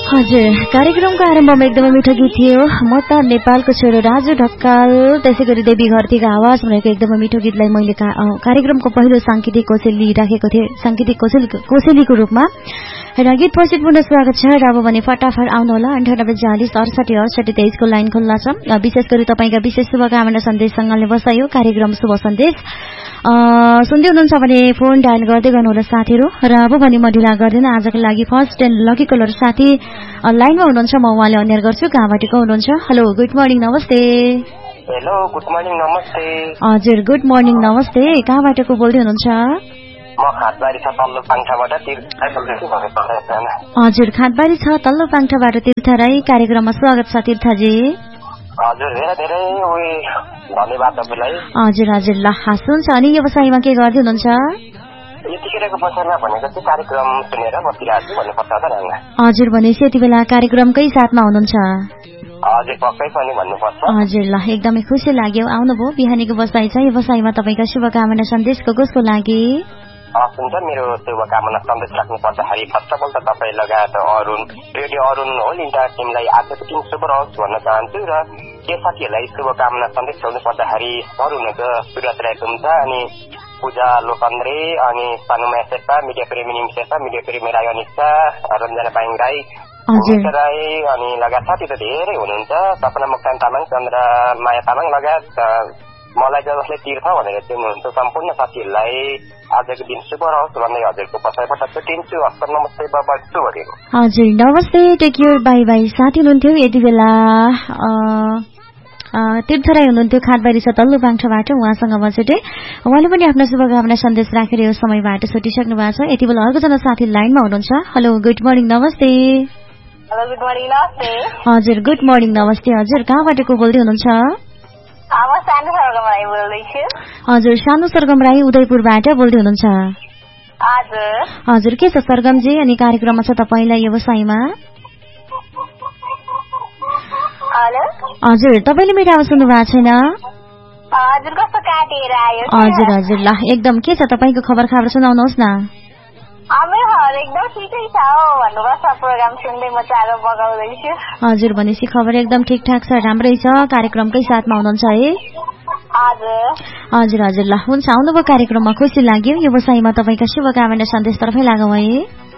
हजुर, कार्यक्रमको आरम्भमा एकदमै मिठो गीत थियो। म त नेपालको छोरो राजु ढक्काल, त्यसै गरी देवी घरतीको आवाज भनेको एकदमै मिठो गीतलाई मैले कार्यक्रमको पहिलो सांकेतिक कोसेली राखेको थिएँ, सांकेतिक कोसेलीको रूपमा। र गीत प्रस्तुतपूर्ण स्वागत छ। र अब भने फटाफट आउनुहोला 9840 68 68 23 को लाइन खुल्ला छ। विशेष गरी तपाईँका विशेष शुभकामना सन्देशसँगले बसायो कार्यक्रम शुभ सन्देश। सुन्दै हुनुहुन्छ भने फोन डायल गर्दै गर्नुहोला साथीहरू। र अब भने म ढिला गर्दैन, आजको लागि फर्स्ट एन्ड लकी कलर साथी लाइनमा हुनुहुन्छ, म उहाँले अन्यर गर्छु। कहाँबाट को हुनुहुन्छ? हेलो, गुड मर्निङ, नमस्ते। हेलो, गुड मर्निङ, नमस्ते। हजुर, गुड मर्निङ, नमस्ते। कहाँबाट को बोल्दै हुनुहुन्छ? म खातबारी छ तल्लो पाङ्ठाबाट तीर्थ बोल्दैछु। हजुर, खातबारी छ तल्लो पाङ्ठाबाट तीर्थ राई, कार्यक्रममा स्वागत छ तीर्थजी। हजुर, धेरै धेरै धन्यवाद तपाईँलाई। हजुर हजुर, ल हाँस हुन्छ। अनि व्यवसायमा के गर्दै हुनुहुन्छ? यतिखेरको बसाइमा भनेको चाहिँ कार्यक्रम सुनेर बसिरहेको छु भन्नुपर्छ त नाना। हजुर, भनेपछि यति बेला कार्यक्रमकै साथमा हुनुहुन्छ? हजुर, पक्कै पनि भन्नुपर्छ। हजुर, ल एकदमै खुसी लाग्यो आउनुभयो। बिहानीको बसाइ छ, व्यवसायमा तपाईँका शुभकामना सन्देश कसको लागि? हुन्छ, मेरो शुभकामना सन्देश राख्नु पर्दाखेरि फर्स्ट अफ अल त तपाईँ लगायत Arun radio Arun whole entire टिमलाई आजको दिन शुभ रहोस् भन्न चाहन्छु। र के साथीहरूलाई शुभकामना सन्देश ल्याउनु पर्दाखेरि अरुणको सुरत राई हुन्छ, अनि पूजा लोकन्द्रे, अनि सानुमा शेर्पा, मिडिया प्रेमी निम शेर्पा, मिडिया प्रेमी राई अनिसा, रञ्जना पाइङ राई, भूमिका राई, अनि लगायत साथी त धेरै हुनुहुन्छ। सपना मोक्तान तामाङ, चन्द्र माया तामाङ लगायत मलाई जसले तीर्थ भनेर चिन्नुहुन्छ सम्पूर्ण साथीहरूलाई आजको दिन शुभ रहोस् भन्दै हजुरको पछाडिबाट छुट्टिन्छु। हस्त नमस्ते, बाई शुभ। हजुर, नमस्ते, टेक केयर, बाई बाई। साथी हुनुहुन्थ्यो यति बेला तीर्थराई हुनुहुन्थ्यो, खातबारी छ तल्लो पाङ्ठाबाट, उहाँसँग म छुटे। उहाँले पनि आफ्नो शुभकामना सन्देश राखेर यो समयबाट छुटिसक्नु भएको छ। यति बेला अर्कोजना साथी लाइनमा हुनुहुन्छ। हेलो, गुड मर्निङ, नमस्ते। हेलो, गुड मर्निङ, नमस्ते। हजुर, गुड मर्निङ, नमस्ते। हजुर, कहाँबाट को बोल्दै हुनुहुन्छ? हजुर, सानो सरगम राई उदयपुरबाट बोल्दै हुनुहुन्छ? हजुर, के छ सरगमजी? अनि कार्यक्रममा छ तपाईँलाई व्यवसायमा? हजुर, तपाईँले मेरो आवाज सुन्नु भएको छैन? हजुर हजुर, ल एकदम के छ तपाईँको खबर सुनाउनुहोस् न। हजुर, भनेपछि खबर एकदम ठिकठाक छ, राम्रै छ, कार्यक्रमकै साथमा हुनुहुन्छ है? हजुर हजुर, ल हुन्छ, आउनुभयो कार्यक्रममा, खुसी लाग्यो। व्यवसायमा तपाईँका शुभकामना सन्देश तर्फै लागौँ है।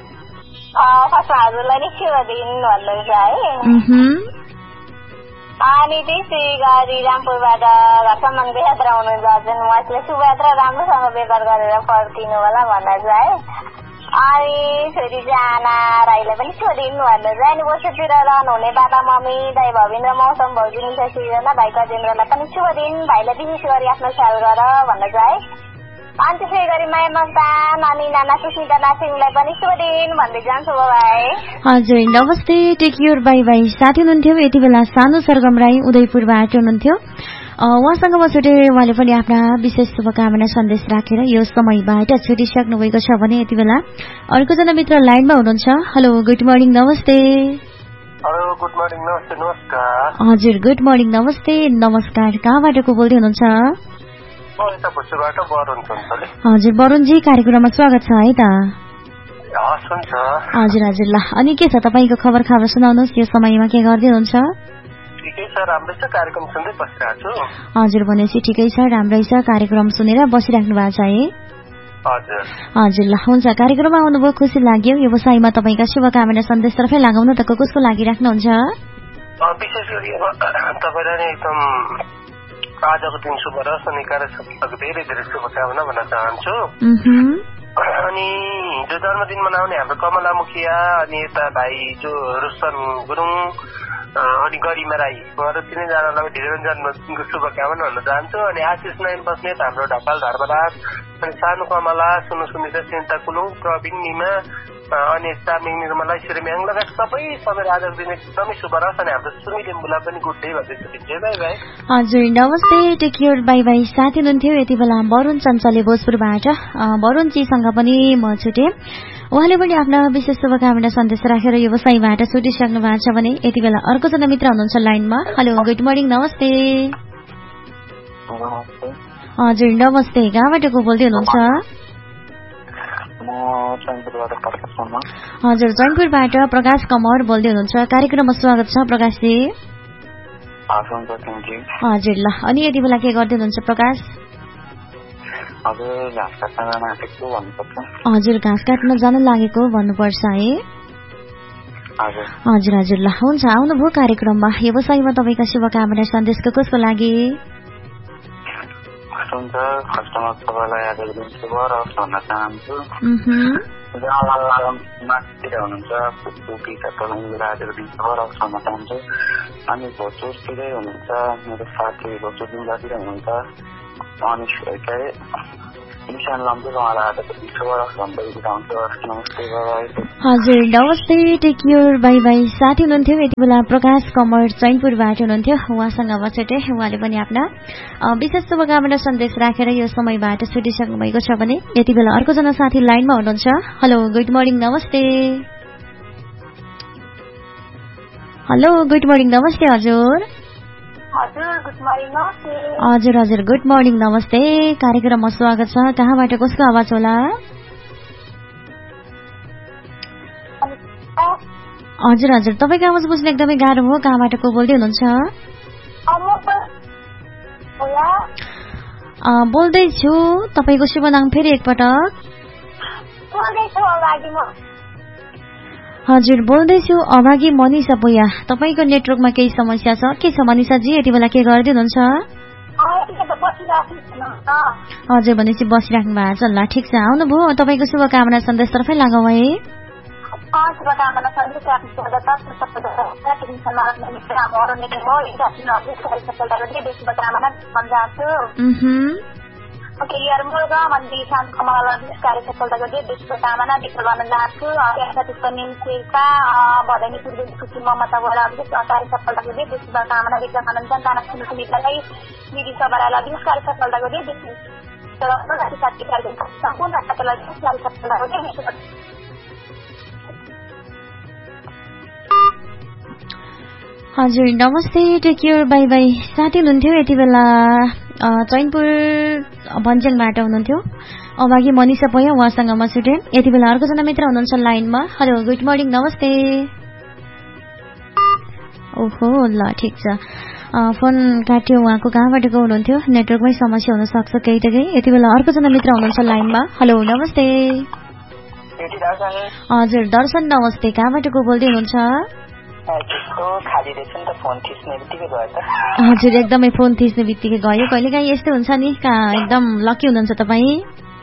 अनि त्यसै गरी रामपुरबाट घरसम्म यात्रा हुनुहुन्छ, उहाँले शुभयात्रा राम्रोसँग बेकार गरेर फर्किनु होला भन्न चाहिँ। अनि छोरी जाना राईलाई पनि छोडिनु भन्नु चाहिँ। अनि वर्षतिर रहनुहुने बाबा मम्मी दाई भविन्द्र मौसम भाउजू निशा सृजना भाइ गजेन्द्रलाई पनि शुभ दिन, भाइलाई विशेष गरी आफ्नो ख्याल गर भन्न चाहिँ। अनि त्यसै गरी माया मक्तान अनि नाना सुस्मिता नासिङलाई पनि शुभ दिन भन्दै जान्छु भाइ। हजुर, नमस्ते, टेक केयर, बाई बाई। साथी हुनुहुन्थ्यो यति बेला सानो सरगम राई उदयपुरबाट हुनुहुन्थ्यो, उहाँसँग म छुटे। उहाँले पनि आफ्ना विशेष शुभकामना सन्देश राखेर यो समयबाट छुटिसक्नु भएको छ भने यति बेला अर्कोजना मित्र लाइनमा हुनुहुन्छ। हेलो, गुड मर्निङ, नमस्ते। हेलो, गुड मर्निङ, नमस्ते, नमस्कार। हजुर, गुड मर्निङ, नमस्ते, नमस्कार। कहाँबाट को बोल्दै हुनुहुन्छ? हजुर, वरुणजी, कार्यक्रममा स्वागत छ है त? हजुर हजुर, ल अनि के छ तपाईँको खबर सुनाउनुहोस्, यो समयमा के गर्दै हुनुहुन्छ? हजुर, भनेपछि ठिकै छ, राम्रै छ, कार्यक्रम सुनेर बसिराख्नु भएको छ है? हजुर, ल हुन्छ, कार्यक्रममा आउनुभयो, खुसी लाग्यो। व्यवसायमा तपाईँका शुभकामना सन्देश तर्फै लगाउनु त कसको लागि राख्नुहुन्छ? विशेष गरी तपाईँलाई एकदम आजको दिन शुभ रहोस् अनि कार्यक्रमको धेरै धेरै शुभकामना भन्न चाहन्छु। अनि हिजो जन्मदिन मनाउने हाम्रो कमला मुखिया, अनि यता भाइ जो रुस्तम गुरुङ अनि गरिमा राई, उहाँहरू तिनैजनालाई धेरै जन्मदिनको शुभकामना भन्न चाहन्छु। अनि आशिष नयन बस्नेत, हाम्रो ढकाल धर्मराज, अनि सानो कमला, सुनु सुनिता सिन्ता कुलुङ, प्रवीण निमा, अनि चामिङ निर्मला श्रीम्याङ लगायत सबै सबै आजको दिन एकदमै शुभ रहोस्। अनि हाम्रो सुमी डेम्बुलाई पनि गुड डे भन्दै छुट्टिन्छ। By by. हजुर, नमस्ते, टेक केयर, बाई बाई। साथी हुनुहुन्थ्यो यति बेला वरुण चञ्चले भोजपुरबाट, वरुणजीसँग पनि म छुटे। उहाँले पनि आफ्ना विशेष शुभकामना सन्देश राखेर व्यवसायबाट छुटिसक्नु भएको छ भने यति बेला अर्कोजना मित्र हुनुहुन्छ लाइनमा। हेलो, गुड मर्निङ, नमस्ते। हजुर, नमस्ते, कहाँबाट को बोल्दै हुनुहुन्छ? हजुर चैनपुरबाट प्रकाश कमर बोल्दै हुनुहुन्छ कार्यक्रममा स्वागत छ प्रकाशजी। हजुर ल अनि यति बेला के गर्दै हुनुहुन्छ प्रकाश? हजुर घाँस काट्न जान लागेको भन्नुपर्छ है। हजुर हजुर ल हुन्छ आउनुभयो कार्यक्रममा। व्यवसायमा तपाईँका शुभकामना सन्देश कसको लागि? अनि भोजपुरतिरै हुनुहुन्छ मेरो साथी भोजपुर जिल्लातिर हुनुहुन्छ अनि हजुर नमस्ते टेक केयर बाई बाई। साथी हुनुहुन्थ्यो यति बेला प्रकाश कमर चैनपुरबाट हुनुहुन्थ्यो। उहाँसँग बसेटे उहाँले पनि आफ्ना विशेष शुभकामना सन्देश राखेर यो समयबाट छुटिसक्नु भएको छ भने यति बेला अर्कोजना साथी लाइनमा हुनुहुन्छ। हेलो गुड मर्निङ नमस्ते। हेलो गुड मर्निङ नमस्ते हजुर। हजुर हजुर गुड मर्निङ नमस्ते। कार्यक्रममा स्वागत छ। कहाँबाट कसको आवाज होला? हजुर हजुर तपाईँको आवाज बुझ्न एकदमै गाह्रो हो। कहाँबाट को बोल्दै हुनुहुन्छ? बोल्दैछु। तपाईँको शुभ नाम फेरि एकपटक? हजुर बोल्दैछु अभागी मनिषा पुया। तपाईँको नेटवर्कमा केही समस्या छ के छ मनिषाजी? यति बेला के गर्दै हुनुहुन्छ? हजुर भनेपछि बसिराख्नु भएको छ। ल ठिक छ आउनुभयो। तपाईँको शुभकामना सन्देशतर्फै लागौँ है। यार मुलगा मन्दिर शान्त कमला कार्य सफलताको चाहिँ देशको कामना व्यक्त गर्न चाहन्छु। निम शेर्पा भदैनी पूर्व खुसी ममताबाट कार्य सफलताको चाहिँ देशको कामना व्यक्त गर्न चाहन्छन्। सुमित्रालाई मिरी सभालाई विशेष कार्य सफलताको चाहिँ साथी कार्यक्रम सम्पूर्ण कार्य सफलताको चाहिँ हजुर नमस्ते टेक केयर बाई बाई। साथी हुनुहुन्थ्यो यति बेला चैनपुर भन्ज्याङबाट हुनुहुन्थ्यो अभागी मनिषा पया। उहाँसँग म छुटेँ। यति बेला अर्कोजना मित्र हुनुहुन्छ लाइनमा। हेलो गुड मर्निङ नमस्ते। ओहो ल ठिक छ फोन काट्यो। उहाँको कहाँबाट को हुनुहुन्थ्यो? नेटवर्कमै समस्या हुनसक्छ केही त केही। यति बेला अर्कोजना मित्र हुनुहुन्छ लाइनमा। हेलो नमस्ते। हजुर दर्शन नमस्ते। कहाँबाट को बोल्दै हुनुहुन्छ? हजुर एकदमै फोन थिच्ने बित्तिकै गयो। कहिलेकाहीँ यस्तो हुन्छ नि एकदम लकी हुनुहुन्छ तपाईँ।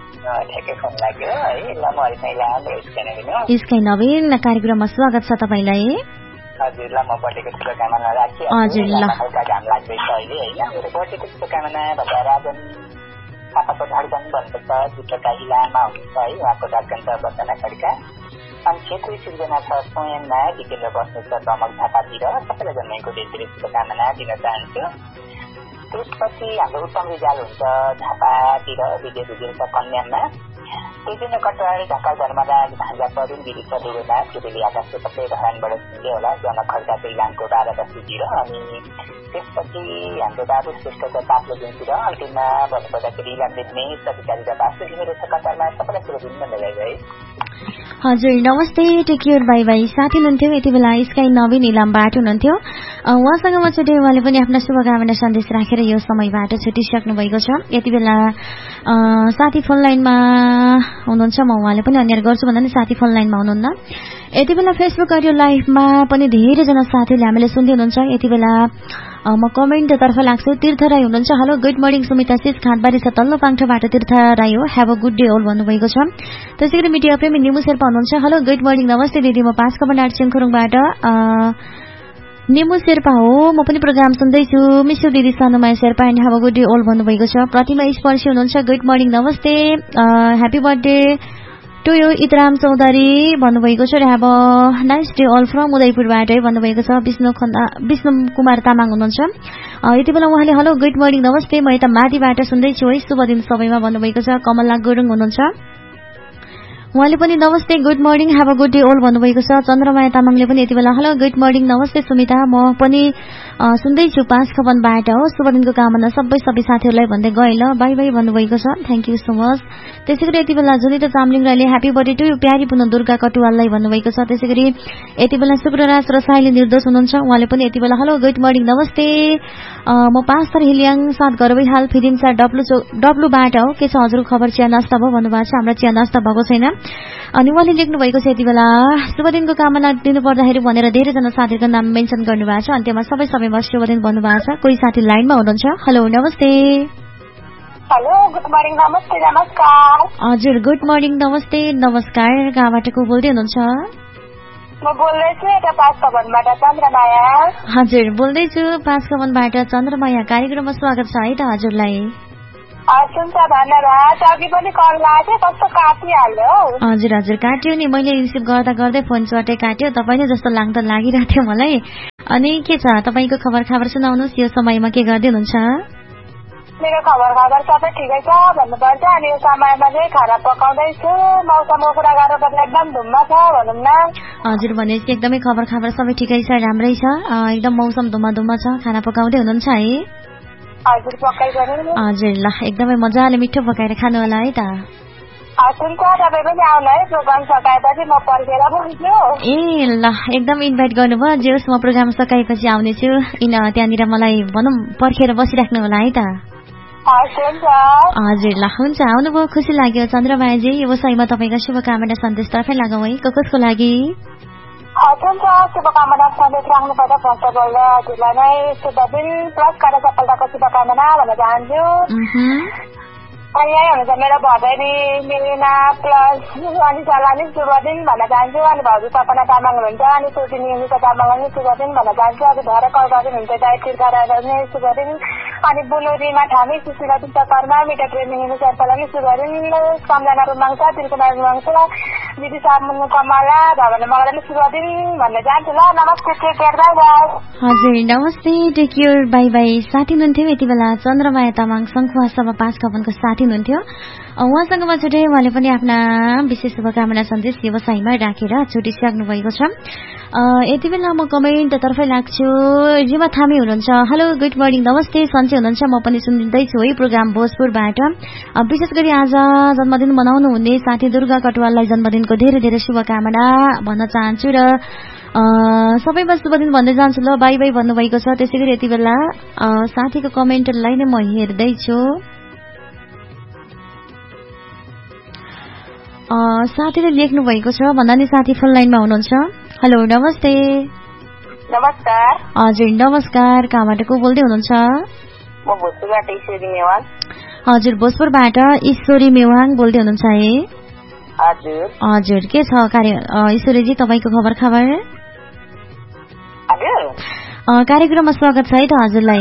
स्काई नवीन कार्यक्रममा स्वागत छ तपाईँलाई। हजुर ल म बर्थडेको शुभकामना राखेँ। हजुर ल घाम लाग्दैछ अहिले होइन। मेरो बर्थडेको शुभकामना भन्दा राजन थापाको धड्कन भन्नुपर्छ जुटका इलामा हुनुहुन्छ है। उहाँको धड्कन छ वन्दना खड्का। अनि क्षेत्रीय सृजना छ स्वयंमा टिकेर बस्नु छ दमक झापातिर। सबैलाई जन्मेको धेरै धेरै शुभकामना दिन चाहन्छु। त्यसपछि हाम्रो उत्तम रिजाल हुन्छ झापातिर विजय छ कन्यामा। दुईजना कटार ढाका धर्मराज भान्जा तरुण गिरी चढेमा सुरेली आकाशको सबै धरानबाट सुन्दै होला जनक खड्का इलामको 12 बस्तीतिर। अनि त्यसपछि हाम्रो बाबु श्रेष्ठको ताप्लो दिनतिर अन्तिममा भन्नुपर्दाखेरि इलाम देख्ने अधिकारी र वास्तु मेरो छ कतारमा। सबैलाई शुभ दिन भन्दै गए। हजुर नमस्ते टेक केयर बाई बाई। साथी हुनुहुन्थ्यो यति बेला स्काई नवीन इलामबाट हुनुहुन्थ्यो। उहाँसँग म छुटेँ। उहाँले पनि आफ्ना शुभकामना सन्देश राखेर यो समयबाट छुटिसक्नु भएको छ। यति बेला साथी फोन लाइनमा हुनुहुन्छ। म उहाँले पनि अन्य गर्छु भन्दा नि साथी फोन लाइनमा हुनुहुन्न। यति बेला फेसबुक अडियो लाइभमा पनि धेरैजना साथीहरूले हामीले सुन्दै हुनुहुन्छ। यति बेला म कमेन्टतर्फ लाग्छु। तीर्थ राई हुनुहुन्छ। Hello good morning Sumita cease Khandbari छ तल्लो पाङ्ठोबाट तीर्थ राई हो। ह्याभ अ गुड डे ओल भन्नुभएको छ। त्यसै गरी मिडिया प्रेमी निमु शेर्पा हुनुहुन्छ। हेलो गुड मर्निङ नमस्ते दिदी म 5 कमनाट चिङखुरुङबाट निमु शेर्पा हो। म पनि प्रोग्राम सुन्दैछु। मिसु दिदी सानुमाया Sherpa and have a good day ओल भन्नुभएको छ। प्रतिमा स्पर्शी हुनुहुन्छ। गुड मर्निङ नमस्ते happy birthday to you इतराम Chaudhary भन्नुभएको छ। Have a nice day all from उदयपुरबाट भन्नुभएको छ। विष्णु कुमार तामाङ हुनुहुन्छ। यति बेला उहाँले हेलो गुड मर्निङ नमस्ते म यता माथिबाट सुन्दैछु है शुभ दिन सबैमा भन्नुभएको छ। कमला गुरुङ हुनुहुन्छ। उहाँले पनि नमस्ते good morning have a good day ओल भन्नुभएको छ। चन्द्रमाया तामाङले पनि यति बेला हेलो गुड मर्निङ नमस्ते सुमिता, म पनि सुन्दैछु 5 खबरबाट हो, शुभ दिनको कामना सबै साथीहरूलाई भन्दै गए ल, बाई बाई भन्नुभएको छ। Thank you so much. त्यसै गरी यति बेला जुलिता चामलिङ राईले ह्यापी बर्थडे टु प्यारी पुन दुर्गा कटुवाललाई भन्नुभएको छ। त्यसै गरी यति बेला शुक्रराज र साइली निर्दोष हुनुहुन्छ, उहाँले पनि यति बेला हेलो गुड मर्निङ नमस्ते, म 5 थर हिलियाङ 7 घरबै हाल फिदिन्छ डब्लुबाट हो, के छ हजुरको खबर, चिया नास्ता भयो भन्नुभएको छ। हाम्रो चिया नास्ता भएको छैन। अनि उहाँले लेख्नु भएको छ यति बेला शुभ दिनको कामना दिनु पर्दाखेरि भनेर धेरैजना साथीहरूको नाम मेन्सन गर्नुभएको छ। अन्त्यमा सबैमा शुभ दिन भन्नुभएको छ। कोही साथी लाइनमा हुनुहुन्छ, हेलो नमस्ते। हेलो गुड मर्निङ नमस्ते नमस्कार। हजुर गुड मर्निङ नमस्ते नमस्कार, कहाँबाट को बोल्दै हुनुहुन्छ? म बोल्दैछु यता 5 खबरबाट चन्द्रमाया। हजुर बोल्दैछु 5 खबरबाट चन्द्रमाया, कार्यक्रममा स्वागत छ है त हजुरलाई। हुन्छ धन्यवाद। अघि पनि कल लाग्यो कस्तो काटिहाल्यो। हजुर हजुर काट्यो नि, मैले रिसिभ गर्दै फोन चटे काट्यो, तपाईँ नै जस्तो लाग्दा लागिरहेको थियो मलाई। अनि के छ तपाईँको खबर सुनाउनुहोस्, यो समयमा के गर्दै हुनुहुन्छ? मेरो खबर सबै ठिकै छ भन्नुपर्छ। अनि यो समयमा चाहिँ खाना पकाउँदैछु, मौसमको कुरा गर्नुपर्दा एकदम धुम्म छ भनौँ न। हजुर भनेपछि एकदमै खबर सबै ठिकै छ, राम्रै छ, एकदम मौसम धुम्म छ, खाना पकाउँदै हुनुहुन्छ है? हजुर पकाइसक्नु। हजुर ल एकदमै मजाले मिठो पकाएर खानु होला है त। हुन्छ तपाईँ पनि आउनु है, प्रोग्राम सकाएपछि म पर्खेर बस्छु। ए ल एकदम इन्भाइट गर्नुभयो, जे होस् म प्रोग्राम सकाएपछि आउनेछु। त्यहाँनिर मलाई भनौँ पर्खेर बसिराख्नु होला है त। हजुर ल हुन्छ, आउनुभयो खुसी लाग्यो चन्द्रमायाजी। व्यवसायमा तपाईँका शुभकामना सन्देश तर्फै लगाउँ है, कसको लागि? हुन्छ शुभकामना सन्देश राख्नु पर्दा फर्स्ट अफ अल हजुरलाई नै शुभ दिन प्लस कार्य सफलताको शुभकामना भन्न चाहन्छु। अनि यही हुन्छ मेरो भदैनी मिलिना प्लस अनि सलानी शुभ दिन भन्न चाहन्छु। अनि भाउजू सपना तामाङ हुनुहुन्छ, अनि सोटिनी निका तामाङलाई शुभ दिन भन्न चाहन्छु। अनि भएर कल गर्नुहुन्छ दाइ तिर्खारालाई पनि शुभ दिन। अनि बुलुरीमा ठामी सुशीला विश्वकर्मा मिठा प्रेमी शेर्पालाई शुभ दिन। सम्झना रुमाङ्छ त्रिकुमार रुमाङ्छ दिदी सामुन कमला भवन मलाई शुभ दिन भन्न चाहन्छु। ल नमस्ते टेक केयर बाई बाई। हजुर नमस्ते टेक केयर बाई बाई। साथी हुनुहुन्थ्यो यति बेला चन्द्रमाया तामाङ सङ्खुवा सभा 5 खबरको साथी हुनुहुन्थ्यो, उहाँसँग म छुट्टै उहाँले पनि आफ्ना विशेष शुभकामना सन्देश व्यवसायमा राखेर छुटिसक्नु भएको छ। यति बेला म कमेन्टतर्फै लाग्छु। रिमा थामी हुनुहुन्छ, हेलो गुड मर्निङ नमस्ते, सन्चै हुनुहुन्छ? म पनि सुन्दैछु है प्रोग्राम भोजपुरबाट। विशेष गरी आज जन्मदिन मनाउनु हुने साथी दुर्गा कटुवाललाई जन्मदिनको धेरै धेरै शुभकामना भन्न चाहन्छु र सबैमा शुभ दिन भन्दै जान्छु ल, बाई बाई भन्नुभएको छ। त्यसै गरी यति बेला साथीको कमेन्टलाई नै म हेर्दैछु। साथीले लेख्नु भएको छ भन्दा नि साथी फोन लाइनमा हुनुहुन्छ, हेलो नमस्ते। नमस्कार। हजुर नमस्कार, कहाँबाट को बोल्दै हुनुहुन्छ? म भोजपुरबाट ईश्वरी मेवाङ। हजुर भोजपुरबाट ईश्वरी मेवाङ बोल्दै हुनुहुन्छ है? हजुर हजुर के छ ईश्वरीजी तपाईँको खबर? कार्यक्रममा स्वागत छ है त हजुरलाई।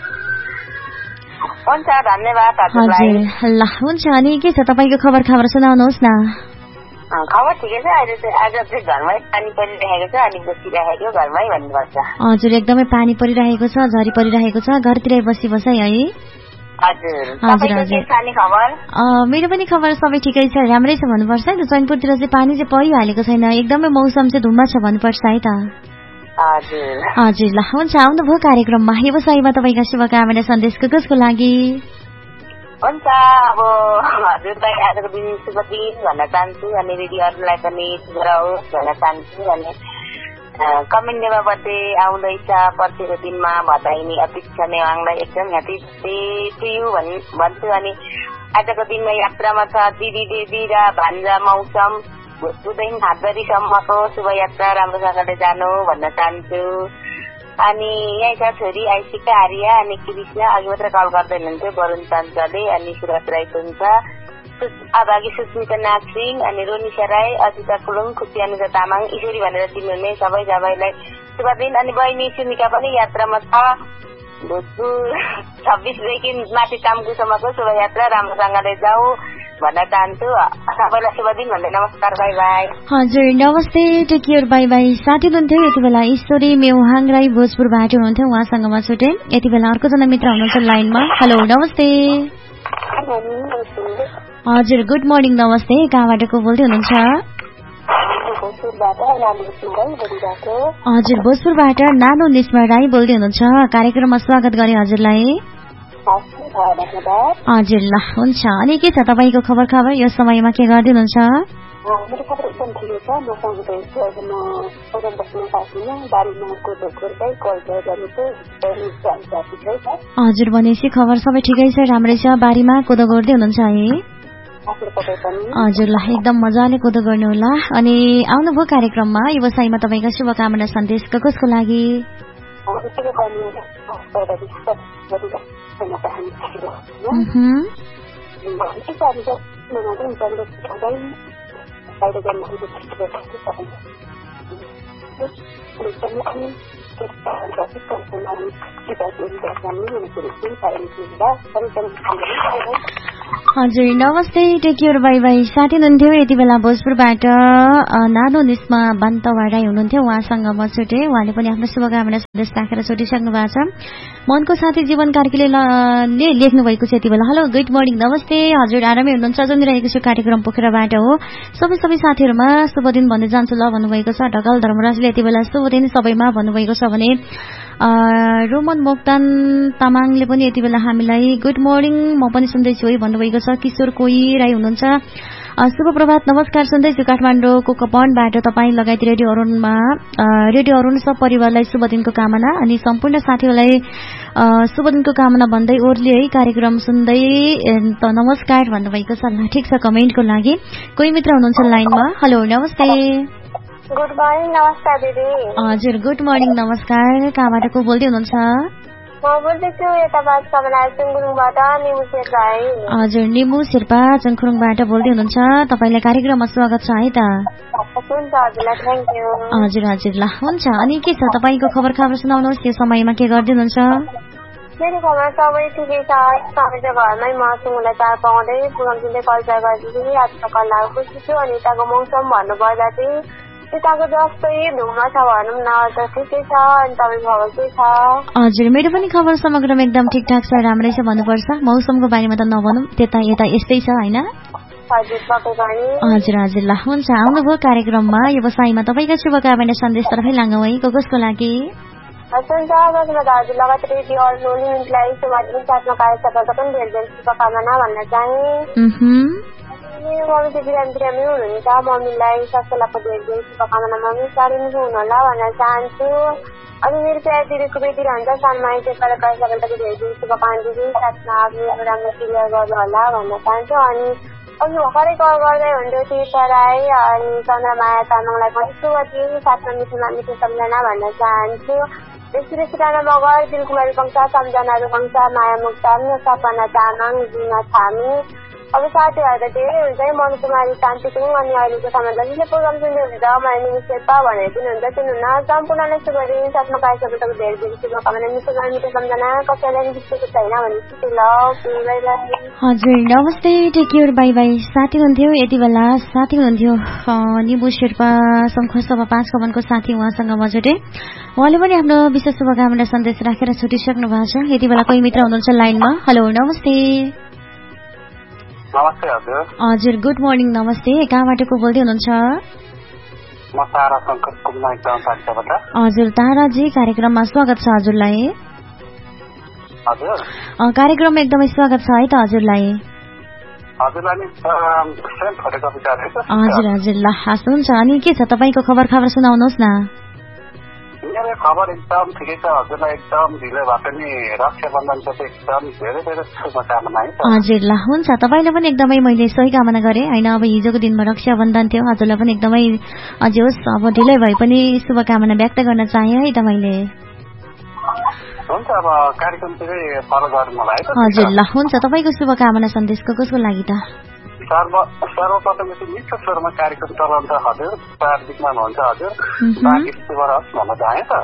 हुन्छ धन्यवाद हजुरलाई। हजुर ल हुन्छ। अनि के छ तपाईँको खबर सुनाउनुहोस् न। खबर ठिकै छ, अहिले चाहिँ आज चाहिँ घरमै पानी परिरहेको छ अनि बसिरहेको घरमै भन्नुपर्छ। हजुर एकदमै पानी परिरहेको छ, झरी परिरहेको छ, घरतिरै बसिबस है। हजुर हजुर खबर? मेरो पनि खबर सबै ठिकै छ, राम्रै छ भन्नुपर्छ है त। चैनपुरतिर चाहिँ पानी चाहिँ परिहालेको छैन, एकदमै मौसम चाहिँ धुम्म छ भन्नुपर्छ है त। हजुर ल हुन्छ, आउनुभयो कार्यक्रममा। व्यवसायमा तपाईँका शुभकामना सन्देश कसको लागि? हुन्छ अब हजुरलाई आजको दिन शुभ दिन भन्न चाहन्छु। अनि रेडियोहरूलाई पनि शुभ रहोस् भन्न चाहन्छु। अनि कमेन्टमा बर्थडे आउँदैछ पर्सिको दिनमा भदैनी अपेक्षा नेवाङलाई एकदम ह्यापी डे टु यु भन्छु। अनि आजको दिनमा यात्रामा छ दिदी देवी र भान्जा मौसम, भोजपुरदेखि हातबारीसम्मको शुभयात्रा राम्रोसँगले जानु भन्न चाहन्छु। अनि यही छ छोरी आइसिका आर्या अनि कृष्ण, अघि मात्र कल गर्दै हुनुहुन्थ्यो वरुण चञ्चले, अनि सुरत राई हुन्छ, अभागी सुस्मिता नाथ सिंह, अनि रोनिसा राई, अजिता कुलुङ, खुसी अनुजा तामाङ, ईश्वरी भनेर चिन्नुहुने सबैलाई शुभ दिन। अनि बहिनी सुमिका पनि यात्रामा छ, भोजपुर 26 देखि माथि टाम्कुसम्मको शोभायात्रा राम्रोसँगले जाऊ भन्न चाहन्छु। सबैलाई शुभ दिन भन्दै नमस्कार बाई बाई। हजुर नमस्ते टेक केयर बाई बाई। साथी हुनुहुन्थ्यो यति बेला ईश्वरी मेवाङ राई भोजपुरबाट हुनुहुन्थ्यो, उहाँसँग म छुटेँ। यति बेला अर्को जना मित्र हुनुहुन्छ लाइनमा, हेलो नमस्ते। हजुर गुड मर्निङ नमस्ते कहाँबाट को बोल्दै हुनुहुन्छ हजुर भोजपुरबाट नानो निस्मा राई बोल्दै हुनुहुन्छ कार्यक्रममा स्वागत गरे हजुरलाई हजुर ल हुन्छ अनि के छ तपाईँको खबर यो समयमा के गर्दै हुनुहुन्छ हजुर भनेपछि खबर सबै ठिकै छ राम्रै छ बारीमा कोदो गोड्दै हुनुहुन्छ है हजुर ल एकदम मजाले कोदो गर्नु होला अनि आउनुभयो कार्यक्रममा व्यवसायमा तपाईँका शुभकामना सन्देश कसको लागि हजुर नमस्ते टेक्योर बाई बाई साथी हुनुहुन्थ्यो यति बेला भोजपुरबाट नानो निस्मा बान्तवाडाई हुनुहुन्थ्यो उहाँसँग म छुटे उहाँले पनि आफ्नो शुभकामना सन्देश राखेर छुटिसक्नु भएको छ मनको साथी जीवन कार्कीले लेख्नु भएको छ यति बेला हेलो गुड मर्निङ नमस्ते हजुर आरामै हुनुहुन्छ सुनिरहेको छु कार्यक्रम पोखराबाट हो सबै साथीहरूमा शुभ दिन भन्दै जान्छु ल भन्नुभएको छ ढकाल धर्मराजले यति बेला शुभ दिन सबैमा भन्नुभएको छ भने रोमन मोक्तान तामाङले पनि यति बेला हामीलाई गुड मर्निङ म पनि सुन्दैछु है भन्नुभएको छ किशोर कोही राई हुनुहुन्छ शुभ प्रभात नमस्कार सुन्दैछु काठमाडौँको कपनबाट तपाईँ लगायत रेडियो अरुण सब परिवारलाई शुभ दिनको कामना अनि सम्पूर्ण साथीहरूलाई शुभ दिनको कामना भन्दै ओर्ली है कार्यक्रम सुन्दै नमस्कार भन्नुभएको छ ल ठिक छ कमेन्टको लागि कोही मित्र हुनुहुन्छ लाइनमा हेलो नमस्ते गुड मर्निङ नमस्कार दिदी हजुर गुड मर्निङ नमस्कार कहाँबाट को बोल्दै हुनुहुन्छ म बोल्दैछु यताबाट चुङखुङबाट निमु शेर्पा हजुर निमु शेर्पा चुङखुङबाट बोल्दै हुनुहुन्छ तपाईँलाई कार्यक्रममा स्वागत छ है त हुन्छ हजुरलाई थ्याङ्क यू हजुर ल हुन्छ अनि के छ तपाईँको खबर सुनाउनुहोस् यो समयमा के गर्दै हुनुहुन्छ मेरो खबर सबै ठिकै छ सबै घरमै म सुँगुरलाई चार पाउँदै पुगाउँदै कल्चर गर्दै आज त कल्लाको खुसी छु अनि यताको मौसम भन्नुपर्दा चाहिँ यताको जस्तै धुम्म छ भनौँ न त ठिकै छ अनि तपाईँको खबर के छ हजुर मेरो पनि खबर समग्रमा एकदम ठिकठाक छ राम्रै छ भन्नुपर्छ मौसमको बारेमा त नभनौँ त्यता यता यस्तै छ होइन हजुर ल हुन्छ आउनुभयो कार्यक्रममा व्यवसायमा तपाईँका शुभकामना सन्देश तर्फै लाङ्गौँ है कसको लागि हुन्छ हजुर लगातार रेडियो अरुणलाई शुभदिन साथमा कार्यसफलता पनि धेरै धेरै शुभकामना भन्न चाहे मम्मी चाहिँ बिरामी हुनुहुन्छ मम्मीलाई स्वास्थ्यलाको धेरै धेरै शुभकामना मम्मी साह्रै निको हुनु होला भन्न चाहन्छु अनि मेरो प्यार दिदीको बेटी रहन्छ सानमाई चाहिँ कार्यसफलताको धेरै धेरै शुभकामना दिदी साथमा आफ्नो राम्रो क्लियर गर्नु होला भन्न चाहन्छु अनि अघि भर्खरै कल गर्दै हुन्थ्यो तीर्थ राई अनि चन्द्रमाया तामाङलाई पनि शुभ दिन साथमा मिठो सम्झना भन्न चाहन्छु त्यसरी सिराना मगर दिलकुमारी पङ्सा सम्झनाहरू पङ्सा माया मुक्तान सपना तामाङ जिना थामी अब साथीहरू त धेरै हुन्छ मनकुमारी शान्तिकुङ अनि अहिलेको समयमा जसले प्रोग्राम सुन्नुहुन्छ मैले निमु शेर्पा भनेर दिनुहुन्छ सुन्नुहुन्न सम्पूर्णलाई शुभ दिन साथमा कार्यसफलताको धेरै धेरै शुभकामना मिठो सम्झना कसैलाई पनि बिर्सेको छैन भने हजुर नमस्ते टेक्योर बाई बाई साथी हुनुहुन्थ्यो यति बेला साथी हुनुहुन्थ्यो निमु शेर्पा सङ्खुसभा 5 कमनको साथी उहाँसँग म जुटे उहाँले पनि आफ्नो विशेष शुभकामना सन्देश राखेर छुटिसक्नु भएको छ यति बेला कोही मित्र हुनुहुन्छ लाइनमा हेलो नमस्ते नमस्ते हजुर गुड मर्निङ नमस्ते कहाँबाट को बोल्दै हुनुहुन्छ हजुर ताराजी कार्यक्रममा स्वागत छ हजुरलाई कार्यक्रममा एकदमै स्वागत छ है त हजुरलाई हजुर ल हस् हुन्छ अनि के छ तपाईँको खबर सुनाउनुहोस् न मेरो खबर एकदम ठिकै छ हजुरलाई एकदम ढिलो भए पनि रक्षाबन्धनको चाहिँ एकदम धेरै धेरै शुभकामना है हजुर ल हुन्छ तपाईँलाई पनि एकदमै मैले सही कामना गरेँ होइन अब हिजोको दिनमा रक्षाबन्धन थियो हजुरलाई पनि एकदमै अझै होस् अब ढिलै भए पनि शुभकामना व्यक्त गर्न चाहे है त मैले हुन्छ अब कार्यक्रम चाहिँ फलो गर्नु मलाई हजुर ल हुन्छ तपाईँको शुभकामना सन्देश कसको लागि त सर्वप्रथम चाहिँ मिठो स्वरमा कार्यक्रम चलाउँछ हजुर प्राविधिकमा हुनुहुन्छ हजुर बाँकी शुभरहोस् भन्न चाहे त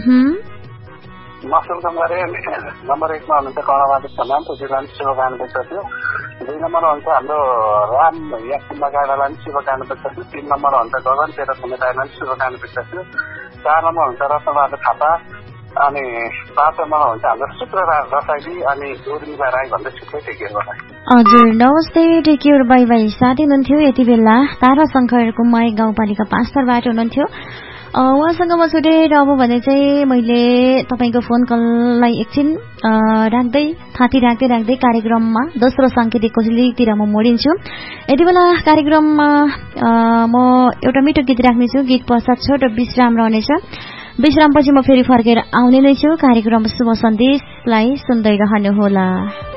मसुलकम गरे नम्बर 1 मा हुनुहुन्छ कर्णबहादुर सम्मान तुजीलाई शुभकामना व्यक्त गर्छु 2 नम्बर हुन्छ हाम्रो राम याक्सिन लगायतलाई शुभकामना व्यक्त गर्छु 3 नम्बर हुन्छ गगन तेह्र समुदायलाई शुभकामना व्यक्त गर्छु 4 नम्बर हुन्छ रत्नबहादुर थापा अनि पाँचमा हुन्छ हाम्रो शुक्रबार रसाइली अनि उर्मिला राई भन्दै छुट्टै टेक्योरबाट। हजुर नमस्ते टेक्योर बाई बाई साथी हुनुहुन्थ्यो यति बेला तारा शङ्करको माई गाउँपालिका 5 थरबाट हुनुहुन्थ्यो। उहाँसँग म छुटेर अब भने चाहिँ मैले तपाईँको फोन कललाई एकछिन राख्दै थाती राख्दै कार्यक्रममा दोस्रो साङ्केतिक कोसेलीतिर म मोडिन्छु। यति बेला कार्यक्रममा म एउटा मिठो गीत राख्नेछु। गीत पश्चात छोटो विश्राम रहनेछ। विश्रामपछि म फेरि फर्केर आउने नै छु। कार्यक्रम शुभ सन्देशलाई सुन्दै रहनुहोला।